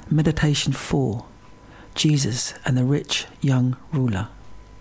Meditation 4. Jesus and the rich young ruler.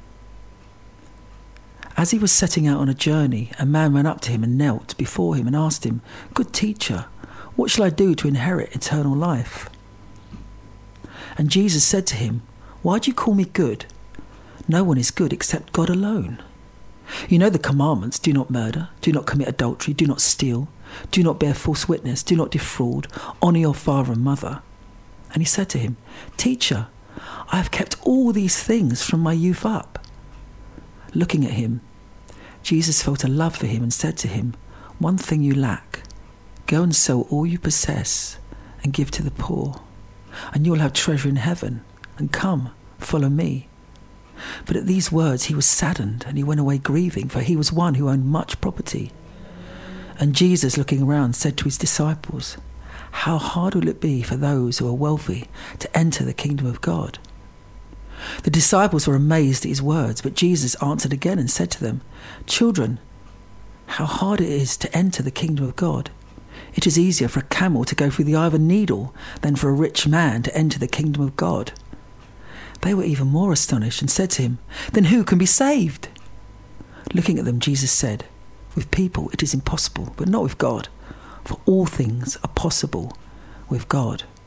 As he was setting out on a journey, a man ran up to him and knelt before him and asked him, "Good teacher, what shall I do to inherit eternal life?" And Jesus said to him, "Why do you call me good? No one is good except God alone. You know the commandments: do not murder, do not commit adultery, do not steal, do not bear false witness, do not defraud, honour your father and mother." And he said to him, "Teacher, I have kept all these things from my youth up." Looking at him, Jesus felt a love for him and said to him, "One thing you lack. Go and sell all you possess and give to the poor, and you will have treasure in heaven. And come, follow me." But at these words he was saddened, and he went away grieving, for he was one who owned much property. And Jesus, looking around, said to his disciples, "How hard will it be for those who are wealthy to enter the kingdom of God?" The disciples were amazed at his words, but Jesus answered again and said to them, "Children, how hard it is to enter the kingdom of God. It is easier for a camel to go through the eye of a needle than for a rich man to enter the kingdom of God." They were even more astonished and said to him, "Then who can be saved?" Looking at them, Jesus said, "With people it is impossible, but not with God, for all things are possible with God."